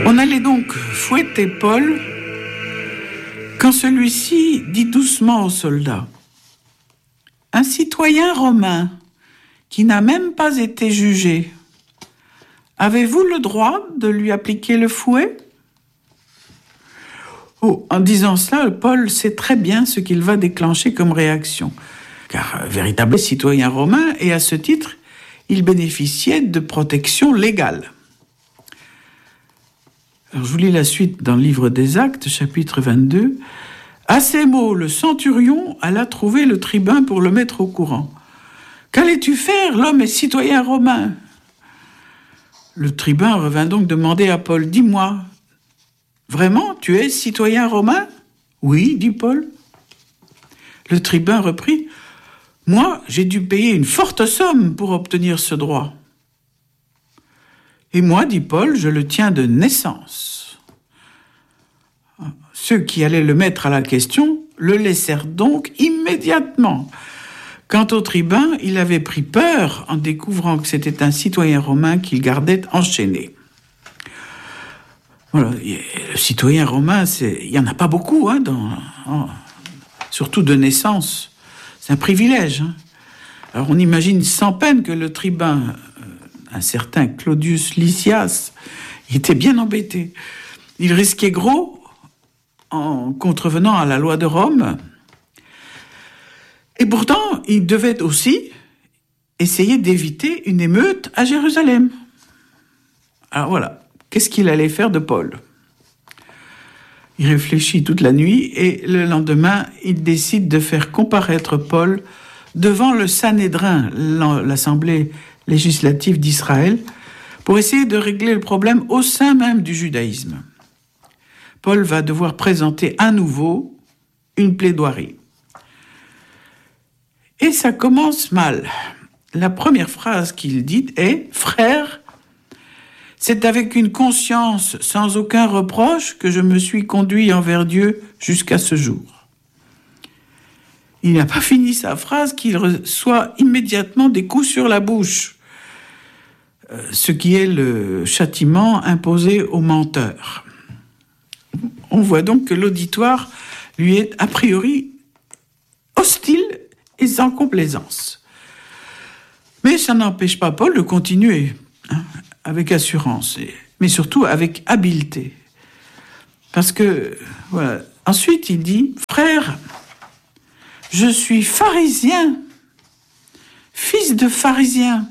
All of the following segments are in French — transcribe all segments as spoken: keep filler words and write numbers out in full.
On allait donc fouetter Paul quand celui-ci dit doucement au soldat : « Un citoyen romain qui n'a même pas été jugé, avez-vous le droit de lui appliquer le fouet ?» Oh, en disant cela, Paul sait très bien ce qu'il va déclencher comme réaction, car euh, véritable citoyen romain, et à ce titre, il bénéficiait de protection légale. Alors, je vous lis la suite dans le livre des Actes, chapitre vingt-deux. À ces mots, le centurion alla trouver le tribun pour le mettre au courant. « Qu'allais-tu faire ? L'homme est citoyen romain. » Le tribun revint donc demander à Paul : « Dis-moi, vraiment, tu es citoyen romain ? » ?»« Oui, dit Paul. » Le tribun reprit : « Moi, j'ai dû payer une forte somme pour obtenir ce droit. »« Et moi, dit Paul, je le tiens de naissance. » Ceux qui allaient le mettre à la question le laissèrent donc immédiatement. Quant au tribun, il avait pris peur en découvrant que c'était un citoyen romain qu'il gardait enchaîné. Voilà, le citoyen romain, c'est, il n'y en a pas beaucoup, hein, dans, en, surtout de naissance. C'est un privilège. Hein. Alors on imagine sans peine que le tribun, un certain Claudius Lysias, il était bien embêté. Il risquait gros en contrevenant à la loi de Rome. Et pourtant, il devait aussi essayer d'éviter une émeute à Jérusalem. Alors voilà, qu'est-ce qu'il allait faire de Paul ? Il réfléchit toute la nuit et le lendemain, il décide de faire comparaître Paul devant le Sanhédrin, l'Assemblée législative d'Israël, pour essayer de régler le problème au sein même du judaïsme. Paul va devoir présenter à nouveau une plaidoirie. Et ça commence mal. La première phrase qu'il dit est « Frère, c'est avec une conscience sans aucun reproche que je me suis conduit envers Dieu jusqu'à ce jour. » Il n'a pas fini sa phrase qu'il reçoit immédiatement des coups sur la bouche, ce qui est le châtiment imposé aux menteurs. On voit donc que l'auditoire lui est a priori hostile et sans complaisance. Mais ça n'empêche pas Paul de continuer, hein, avec assurance, et, mais surtout avec habileté. Parce que, voilà. Ensuite, il dit « Frère, je suis pharisien, fils de pharisien.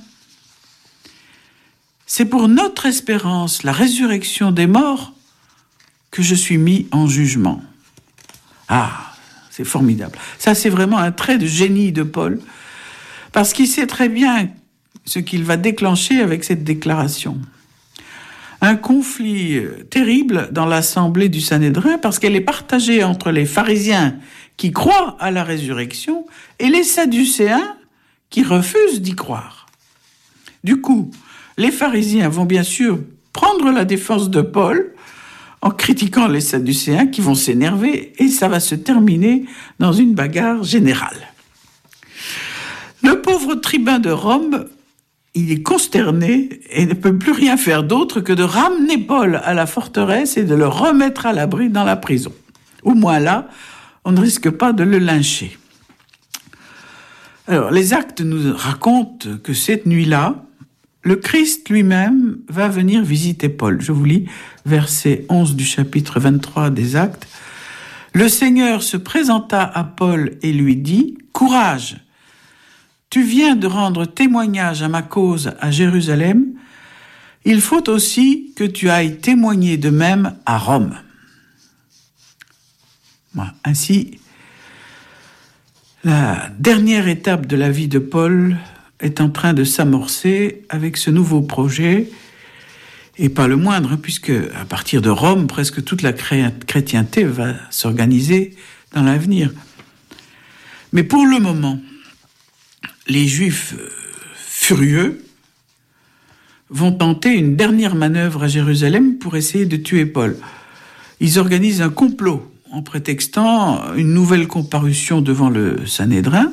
C'est pour notre espérance, la résurrection des morts, que je suis mis en jugement. » Ah, c'est formidable. Ça, c'est vraiment un trait de génie de Paul, parce qu'il sait très bien ce qu'il va déclencher avec cette déclaration. Un conflit terrible dans l'assemblée du Sanhédrin, parce qu'elle est partagée entre les pharisiens qui croient à la résurrection et les sadducéens qui refusent d'y croire. Du coup, les pharisiens vont bien sûr prendre la défense de Paul en critiquant les sadducéens qui vont s'énerver, et ça va se terminer dans une bagarre générale. Le pauvre tribun de Rome, il est consterné et ne peut plus rien faire d'autre que de ramener Paul à la forteresse et de le remettre à l'abri dans la prison. Au moins là, on ne risque pas de le lyncher. Alors, les Actes nous racontent que cette nuit-là, le Christ lui-même va venir visiter Paul. Je vous lis verset onze du chapitre vingt-trois des Actes. « Le Seigneur se présenta à Paul et lui dit : « Courage, tu viens de rendre témoignage à ma cause à Jérusalem. Il faut aussi que tu ailles témoigner de même à Rome. » Voilà. Ainsi, la dernière étape de la vie de Paul est en train de s'amorcer avec ce nouveau projet, et pas le moindre, puisque à partir de Rome, presque toute la chrétienté va s'organiser dans l'avenir. Mais pour le moment, les Juifs furieux vont tenter une dernière manœuvre à Jérusalem pour essayer de tuer Paul. Ils organisent un complot en prétextant une nouvelle comparution devant le Sanhédrin.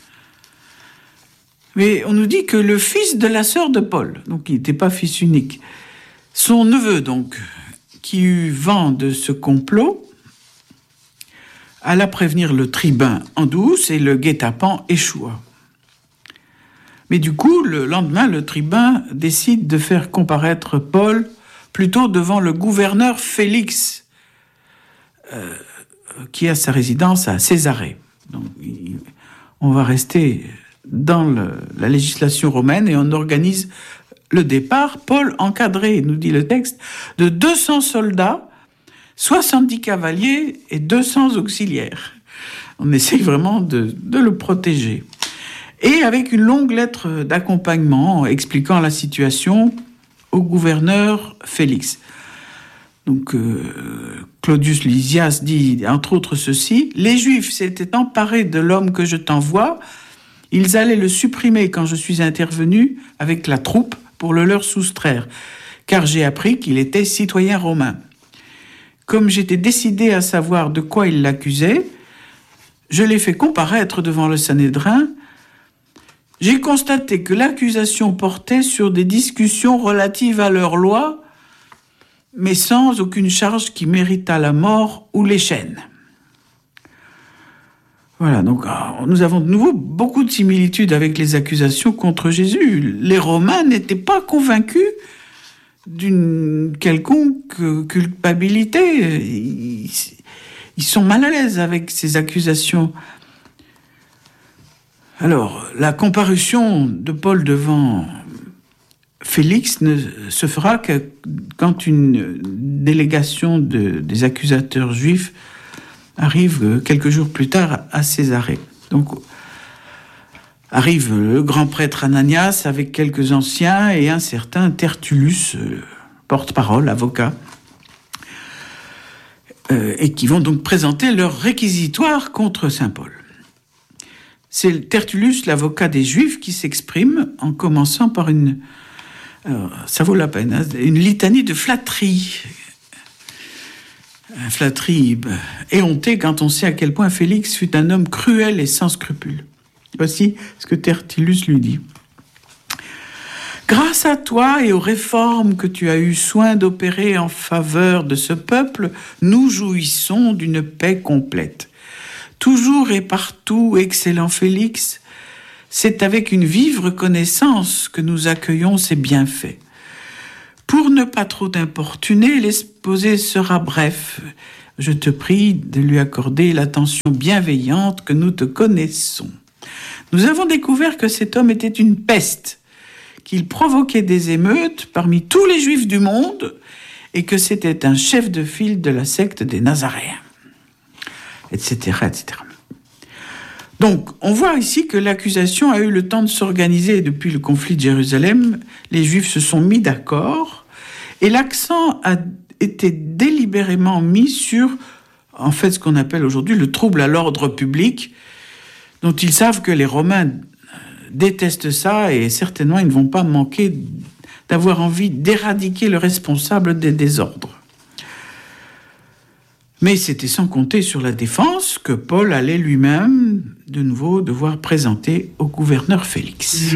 Mais on nous dit que le fils de la sœur de Paul, donc il n'était pas fils unique, son neveu donc, qui eut vent de ce complot, alla prévenir le tribun en douce et le guet-apens échoua. Mais du coup, le lendemain, le tribun décide de faire comparaître Paul plutôt devant le gouverneur Félix, euh, qui a sa résidence à Césarée. Donc, on va rester dans le, la législation romaine et on organise le départ. Paul encadré, nous dit le texte, de deux cents soldats, soixante-dix cavaliers et deux cents auxiliaires. On essaye vraiment de, de le protéger. Et avec une longue lettre d'accompagnement expliquant la situation au gouverneur Félix. Donc, euh, Claudius Lysias dit, entre autres, ceci: « Les Juifs s'étaient emparés de l'homme que je t'envoie. Ils allaient le supprimer quand je suis intervenu avec la troupe pour le leur soustraire, car j'ai appris qu'il était citoyen romain. Comme j'étais décidé à savoir de quoi ils l'accusaient, je l'ai fait comparaître devant le Sanhédrin. J'ai constaté que l'accusation portait sur des discussions relatives à leur loi, mais sans aucune charge qui méritât la mort ou les chaînes. » Voilà, donc nous avons de nouveau beaucoup de similitudes avec les accusations contre Jésus. Les Romains n'étaient pas convaincus d'une quelconque culpabilité. Ils, ils sont mal à l'aise avec ces accusations. Alors, la comparution de Paul devant Félix ne se fera que quand une délégation de, des accusateurs juifs arrive quelques jours plus tard à Césarée. Donc, arrive le grand prêtre Ananias avec quelques anciens et un certain Tertullus, porte-parole, avocat, euh, et qui vont donc présenter leur réquisitoire contre saint Paul. C'est Tertullus, l'avocat des Juifs, qui s'exprime en commençant par une, alors, ça vaut la peine, hein, une litanie de flatterie. Une flatterie éhontée quand on sait à quel point Félix fut un homme cruel et sans scrupules. Voici ce que Tertullus lui dit. « Grâce à toi et aux réformes que tu as eu soin d'opérer en faveur de ce peuple, nous jouissons d'une paix complète. Toujours et partout, excellent Félix, c'est avec une vive reconnaissance que nous accueillons ces bienfaits. Pour ne pas trop t'importuner, l'exposé sera bref. Je te prie de lui accorder l'attention bienveillante que nous te connaissons. Nous avons découvert que cet homme était une peste, qu'il provoquait des émeutes parmi tous les Juifs du monde et que c'était un chef de file de la secte des Nazaréens. Etc., et cetera. Donc, on voit ici que l'accusation a eu le temps de s'organiser depuis le conflit de Jérusalem. Les Juifs se sont mis d'accord et l'accent a été délibérément mis sur, en fait, ce qu'on appelle aujourd'hui le trouble à l'ordre public, dont ils savent que les Romains détestent ça et certainement ils ne vont pas manquer d'avoir envie d'éradiquer le responsable des désordres. Mais c'était sans compter sur la défense que Paul allait lui-même de nouveau devoir présenter au gouverneur Félix.